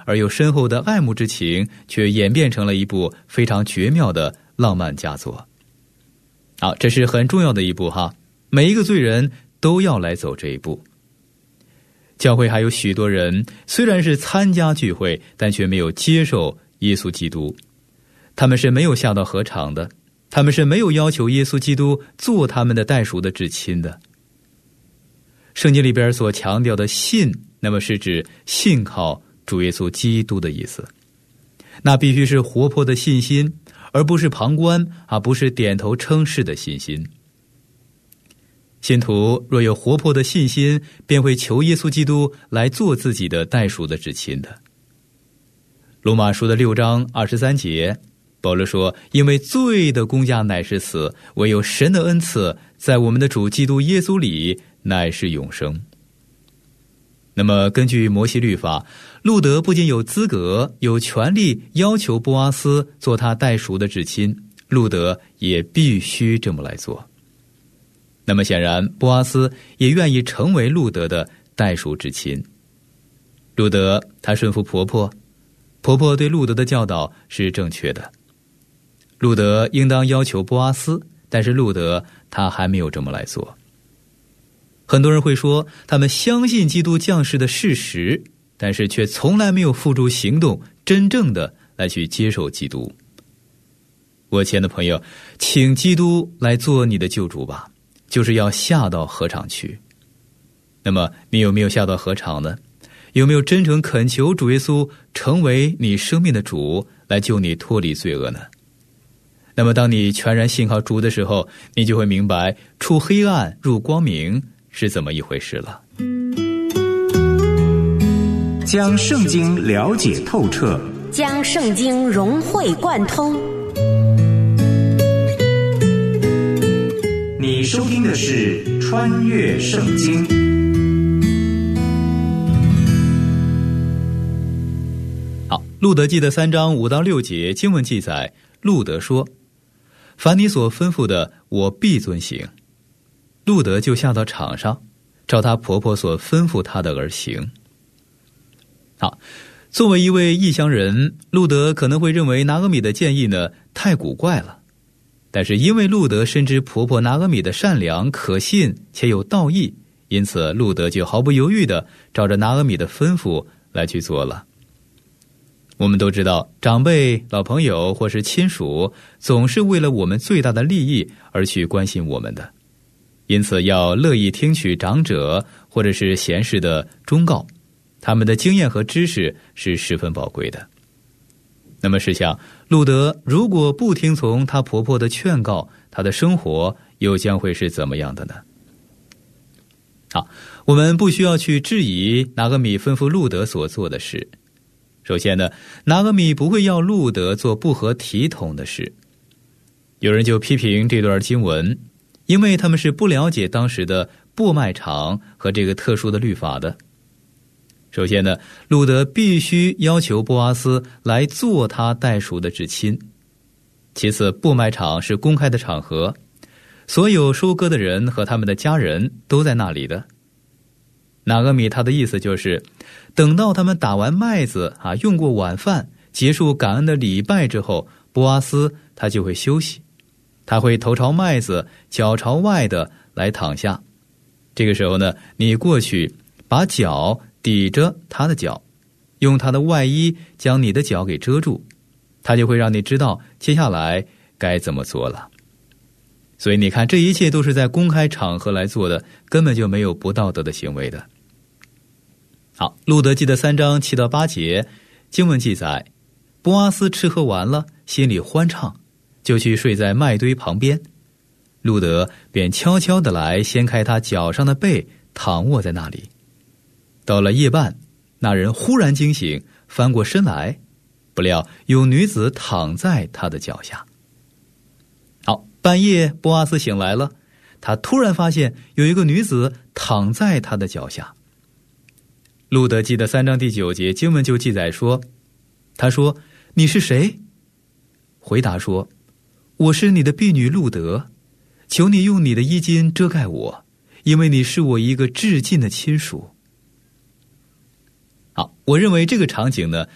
而又深厚的爱慕之情却演变成了一部非常绝妙的浪漫佳作。好，这是很重要的一步哈，每一个罪人都要来走这一步。教会还有许多人虽然是参加聚会，但却没有接受耶稣基督，他们是没有下到禾场的，他们是没有要求耶稣基督做他们的代赎的至亲的。圣经里边所强调的信，那么是指信靠主耶稣基督的意思，那必须是活泼的信心，而不是旁观，不是点头称是的信心。信徒若有活泼的信心，便会求耶稣基督来做自己的代赎的至亲的。罗马书的6章23节，保罗说，因为罪的工价乃是死，唯有神的恩赐在我们的主基督耶稣里乃是永生。那么根据摩西律法，路德不仅有资格有权利要求波阿斯做他代赎的至亲，路德也必须这么来做。那么显然波阿斯也愿意成为路德的代赎至亲。路德他顺服婆婆，婆婆对路德的教导是正确的，路德应当要求波阿斯，但是路德他还没有这么来做。很多人会说他们相信基督降世的事实，但是却从来没有付诸行动，真正的来去接受基督。我亲爱的朋友，请基督来做你的救主吧，就是要下到禾场去。那么你有没有下到禾场呢？有没有真诚恳求主耶稣成为你生命的主，来救你脱离罪恶呢？那么当你全然信靠主的时候，你就会明白出黑暗入光明是怎么一回事了。 将圣经了解透彻， 将圣经融会贯通。 你收听的是《穿越圣经》。 好，路德记的3章5到6节经文记载，路德说：凡你所吩咐的，我必遵行。路德就下到场上，照她婆婆所吩咐她的而行。好，作为一位异乡人，路德可能会认为拿俄米的建议呢太古怪了，但是因为路德深知婆婆拿俄米的善良可信且有道义，因此路德就毫不犹豫地照着拿俄米的吩咐来去做了。我们都知道，长辈、老朋友或是亲属总是为了我们最大的利益而去关心我们的，因此要乐意听取长者或者是贤士的忠告，他们的经验和知识是十分宝贵的。那么试想，路德如果不听从她婆婆的劝告，她的生活又将会是怎么样的呢？好，我们不需要去质疑拿俄米吩咐路德所做的事。首先呢，拿俄米不会要路德做不合体统的事。有人就批评这段经文，因为他们是不了解当时的播卖场和这个特殊的律法的。首先呢，路德必须要求波阿斯来做他代赎的至亲。其次，播卖场是公开的场合，所有收割的人和他们的家人都在那里的。拿俄米他的意思就是，等到他们打完麦子用过晚饭，结束感恩的礼拜之后，波阿斯他就会休息，他会头朝麦子，脚朝外的来躺下。这个时候呢，你过去把脚抵着他的脚，用他的外衣将你的脚给遮住，他就会让你知道接下来该怎么做了。所以你看，这一切都是在公开场合来做的，根本就没有不道德的行为的。好，路德记的3章7到8节经文记载，波阿斯吃喝完了，心里欢畅，就去睡在麦堆旁边。路德便悄悄地来掀开他脚上的被，躺卧在那里。到了夜半，那人忽然惊醒，翻过身来，不料有女子躺在他的脚下。好，半夜波阿斯醒来了，他突然发现有一个女子躺在他的脚下。路德记的3章第9节经文就记载说，他说：你是谁？回答说：我是你的婢女路德，求你用你的衣襟遮盖我，因为你是我一个至近的亲属。好，我认为这个场景呢